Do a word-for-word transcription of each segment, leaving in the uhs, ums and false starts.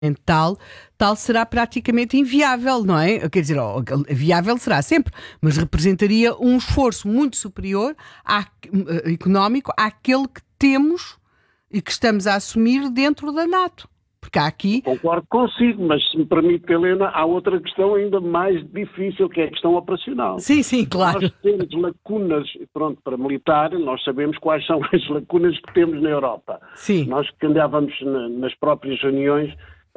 Tal, tal será praticamente inviável, não é? Quer dizer, oh, viável será sempre, mas representaria um esforço muito superior à, económico àquele que temos e que estamos a assumir dentro da NATO. Porque há aqui... Concordo consigo, mas se me permite, Helena, há outra questão ainda mais difícil, que é a questão operacional. Sim, sim, claro. Nós temos lacunas, pronto, para militar, nós sabemos quais são as lacunas que temos na Europa. Sim. Nós que andávamos na, nas próprias reuniões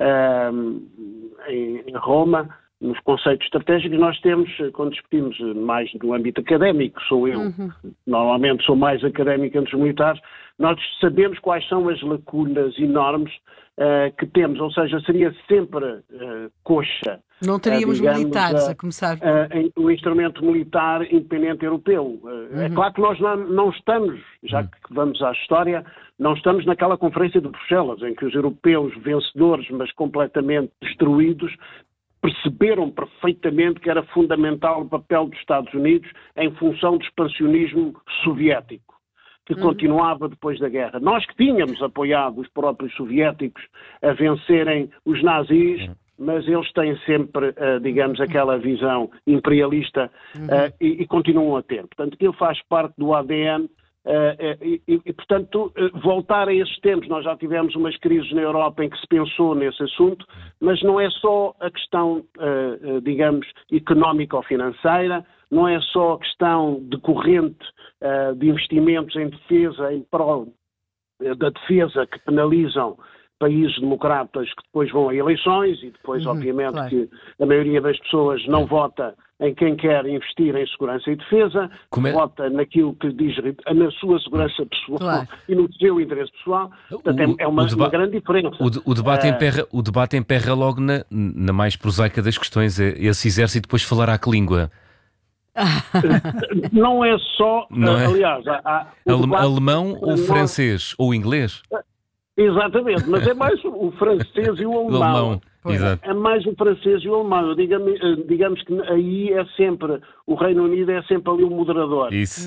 um, em, em Roma, nos conceitos estratégicos, nós temos, quando discutimos mais no âmbito académico, sou eu, uhum. normalmente sou mais académico entre os militares, nós sabemos quais são as lacunas enormes uh, que temos, ou seja, seria sempre uh, coxa. Não teríamos uh, digamos, militares a, a começar. Uh, o instrumento militar independente europeu. Uh, uhum. É claro que nós não, não estamos, já uhum. que vamos à história, não estamos naquela conferência de Bruxelas, em que os europeus vencedores, mas completamente destruídos, perceberam perfeitamente que era fundamental o papel dos Estados Unidos em função do expansionismo soviético, que uhum. continuava depois da guerra. Nós que tínhamos apoiado os próprios soviéticos a vencerem os nazis, uhum. mas eles têm sempre, uh, digamos, aquela visão imperialista uh, uhum. e, e continuam a ter. Portanto, aquilo faz parte do A D N. Uh, e, e, e, portanto, uh, voltar a esses tempos, nós já tivemos umas crises na Europa em que se pensou nesse assunto, mas não é só a questão, uh, uh, digamos, económica ou financeira, não é só a questão decorrente uh, de investimentos em defesa, em prol uh, da defesa, que penalizam países democratas que depois vão a eleições e depois, uhum, obviamente, claro. que a maioria das pessoas não vota em quem quer investir em segurança e defesa, é? vota naquilo que diz na sua segurança pessoal claro. e no seu interesse pessoal. Portanto, o, é uma, deba- uma grande diferença. O, o, debate, uh, emperra, o debate emperra logo na, na mais prosaica das questões. Esse exército depois falará que língua? Não é só, não é? aliás... Há, há Ale, alemão ou nós... francês? Ou inglês? Exatamente, mas é mais o francês e o alemão. O alemão. Exato. É mais o francês e o alemão. Digamos, digamos que aí é sempre, o Reino Unido é sempre ali o moderador. Isso.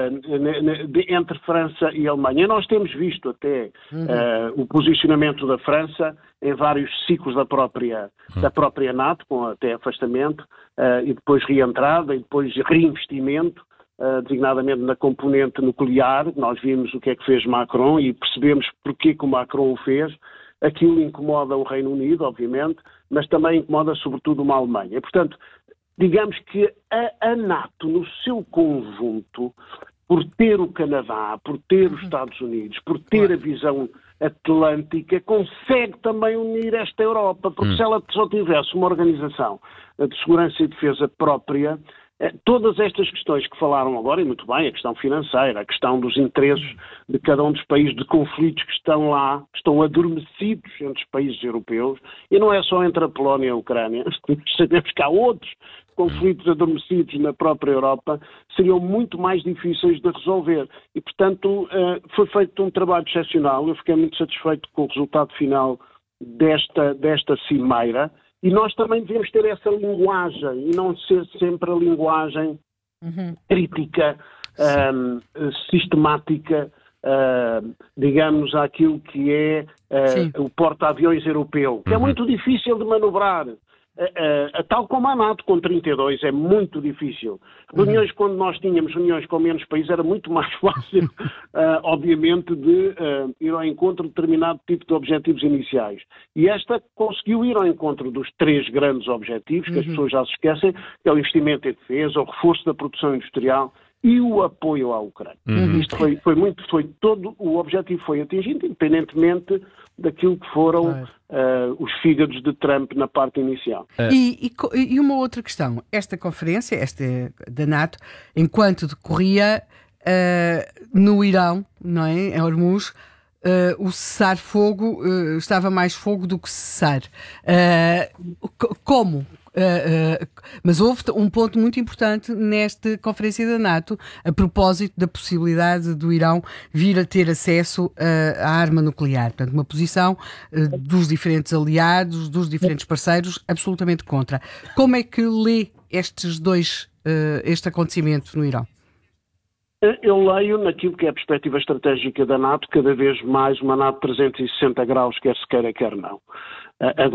Uh, de, entre França e Alemanha. E nós temos visto até uhum. uh, o posicionamento da França em vários ciclos da própria, uhum. da própria NATO, com até afastamento, uh, e depois reentrada, e depois reinvestimento. Uh, designadamente na componente nuclear. Nós vimos o que é que fez Macron e percebemos porque que o Macron o fez. Aquilo incomoda o Reino Unido, obviamente, mas também incomoda sobretudo uma Alemanha. E, portanto, digamos que a, a NATO, no seu conjunto, por ter o Canadá, por ter os Estados Unidos, por ter a visão atlântica, consegue também unir esta Europa, porque hum. se ela só tivesse uma organização de segurança e defesa própria, todas estas questões que falaram agora, e muito bem, a questão financeira, a questão dos interesses de cada um dos países, de conflitos que estão lá, que estão adormecidos entre os países europeus, e não é só entre a Polónia e a Ucrânia, sabemos que há outros conflitos adormecidos na própria Europa, seriam muito mais difíceis de resolver. E, portanto, foi feito um trabalho excepcional, eu fiquei muito satisfeito com o resultado final desta, desta cimeira. E nós também devemos ter essa linguagem e não ser sempre a linguagem uhum. crítica, um, sistemática, uh, digamos, àquilo que é uh, o porta-aviões europeu, que uhum. é muito difícil de manobrar. Uh, uh, tal como a NATO com trinta e dois é muito difícil. Reuniões, uhum. quando nós tínhamos reuniões com menos países, era muito mais fácil, uh, obviamente, de uh, ir ao encontro de determinado tipo de objetivos iniciais. E esta conseguiu ir ao encontro dos três grandes objetivos, que uhum. as pessoas já se esquecem, que é o investimento em defesa, o reforço da produção industrial e o apoio à Ucrânia. Uhum. Isto foi, foi muito, foi todo, o objetivo foi atingido, independentemente daquilo que foram uh, os fígados de Trump na parte inicial. E, e, e uma outra questão, esta conferência, esta da NATO, enquanto decorria uh, no Irão, não é, em Hormuz, uh, o cessar-fogo, uh, estava mais fogo do que cessar. Uh, como? Uh, uh, mas houve um ponto muito importante nesta conferência da NATO a propósito da possibilidade do Irão vir a ter acesso uh, à arma nuclear. Portanto, uma posição uh, dos diferentes aliados, dos diferentes parceiros, absolutamente contra. Como é que lê estes dois, uh, este acontecimento no Irão? Eu leio naquilo que é a perspectiva estratégica da NATO, cada vez mais uma NATO trezentos e sessenta graus, quer se queira, quer não.